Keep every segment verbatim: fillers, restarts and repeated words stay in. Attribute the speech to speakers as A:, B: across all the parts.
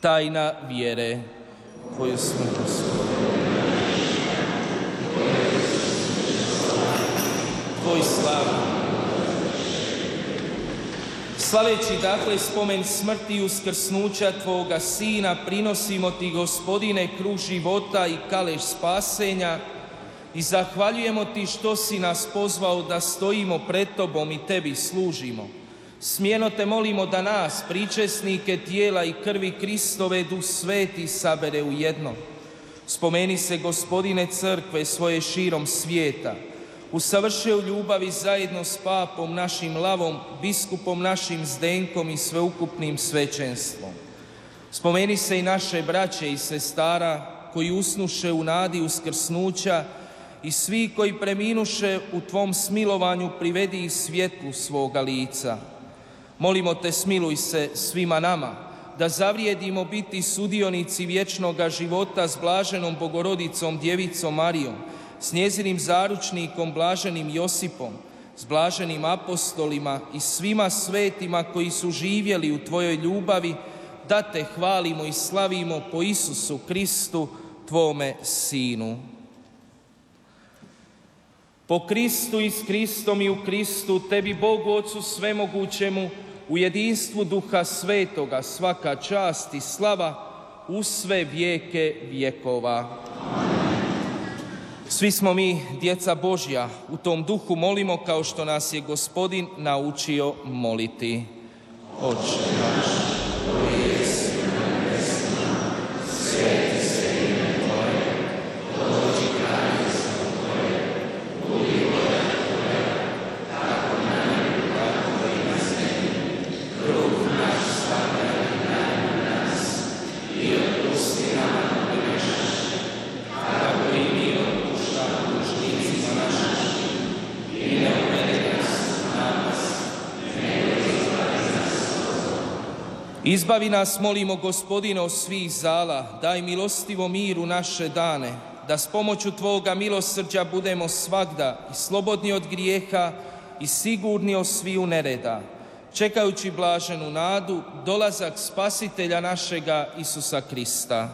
A: Tajna vjere koju smo Tvoj slavu. Slaveći dakle spomen smrti i uskrsnuća Tvoga Sina, prinosimo Ti, Gospodine, kruh života i kalež spasenja i zahvaljujemo Ti što si nas pozvao da stojimo pred Tobom i Tebi služimo. Smjeno Te molimo da nas, pričesnike tijela i krvi Kristove, Duh Sveti sabere u jedno. Spomeni se, Gospodine, crkve svoje širom svijeta. Usavrše u ljubavi zajedno s papom našim Lavom, biskupom našim Zdenkom i sveukupnim svećenstvom. Spomeni se i naše braće i sestara koji usnuše u nadi uskrsnuća i svi koji preminuše u Tvom smilovanju, privedi ih svjetlu svoga lica. Molimo Te, smiluj se svima nama, da zavrijedimo biti sudionici vječnoga života s blaženom Bogorodicom Djevicom Marijom, s njezinim zaručnikom blaženim Josipom, s blaženim apostolima i svima svetima koji su živjeli u Tvojoj ljubavi, da Te hvalimo i slavimo po Isusu Kristu, Tvome Sinu. Po Kristu i s Kristom i u Kristu, Tebi, Bogu Otcu svemogućemu, u jedinstvu Duha Svetoga, svaka čast i slava u sve vijeke vjekova. Svi smo mi djeca Božja, u tom duhu molimo kao što nas je Gospodin naučio moliti. Oče naš, koji jesi na nebesima, sveti se ime Tvoje, dođi kraljevstvo Tvoje, budi volja Tvoja, tako na nebu, tako i na zemlji. Kruh naš svakdnevni daj nam danas i otpusti nam dužne naše, tako i mi otpuštamo dužnicima našim, i ne uvedi nas u napast, nego izbavi nas od zla. Izbavi nas, molimo, Gospodine, od svih zala, daj milostivo mir u naše dane, da s pomoću Tvoga milosrđa budemo svagda i slobodni od grijeha i sigurni od sviju nereda, čekajući blaženu nadu, dolazak Spasitelja našega Isusa Krista.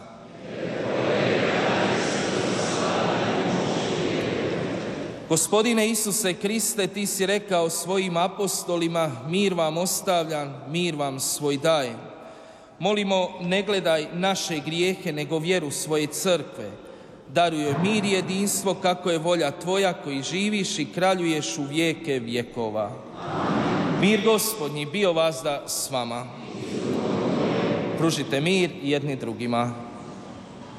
A: Gospodine Isuse Kriste, Ti si rekao svojim apostolima, mir vam ostavljam, mir vam svoj dajem. Molimo, ne gledaj naše grijehe, nego vjeru svoje crkve. Daruj joj mir i jedinstvo kako je volja Tvoja, koji živiš i kraljuješ u vijeke vjekova. Mir Gospodnji bio vazda s vama. Pružite mir jedni drugima.